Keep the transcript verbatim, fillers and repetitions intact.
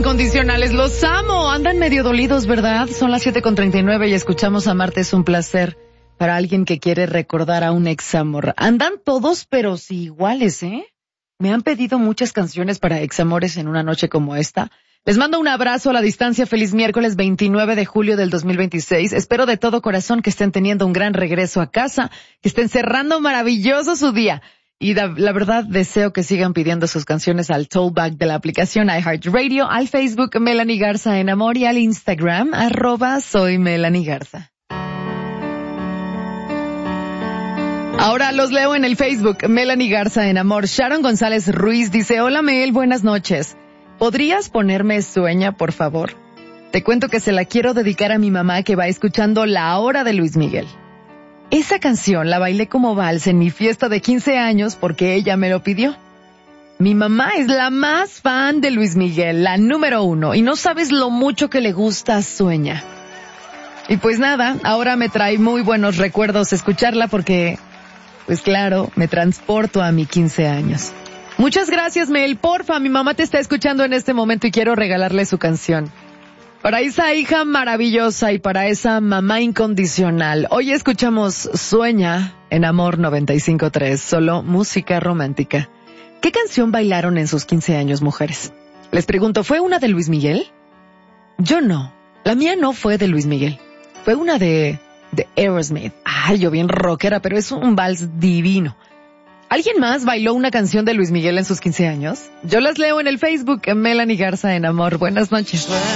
incondicionales, los amo. Andan medio dolidos, ¿verdad? Son las siete con treinta y nueve y escuchamos Amarte es un placer para alguien que quiere recordar a un ex amor. Andan todos, pero sí iguales, ¿eh? Me han pedido muchas canciones para ex amores en una noche como esta. Les mando un abrazo a la distancia. Feliz miércoles veintinueve de julio del dos mil veintiséis. Espero de todo corazón que estén teniendo un gran regreso a casa, que estén cerrando maravilloso su día. Y la, la verdad, deseo que sigan pidiendo sus canciones al tollback de la aplicación iHeartRadio, al Facebook Melanie Garza en Amor y al Instagram, arroba soy Melanie Garza. Ahora los leo en el Facebook, Melanie Garza en Amor. Sharon González Ruiz dice, hola Mel, buenas noches. ¿Podrías ponerme Sueña, por favor? Te cuento que se la quiero dedicar a mi mamá que va escuchando La Hora de Luis Miguel. Esa canción la bailé como vals en mi fiesta de quince años porque ella me lo pidió. Mi mamá es la más fan de Luis Miguel, la número uno, y no sabes lo mucho que le gusta Sueña. Y pues nada, ahora me trae muy buenos recuerdos escucharla porque, pues claro, me transporto a mis quince años. Muchas gracias, Mel. Porfa, mi mamá te está escuchando en este momento y quiero regalarle su canción. Para esa hija maravillosa y para esa mamá incondicional. Hoy escuchamos Sueña en Amor noventa y cinco punto tres, solo música romántica. ¿Qué canción bailaron en sus quince años, mujeres? Les pregunto, ¿fue una de Luis Miguel? Yo no. La mía no fue de Luis Miguel. Fue una de, de Aerosmith. Ay, yo bien rockera, pero es un vals divino. ¿Alguien más bailó una canción de Luis Miguel en sus quince años? Yo las leo en el Facebook, Melanie Garza en Amor. Buenas noches.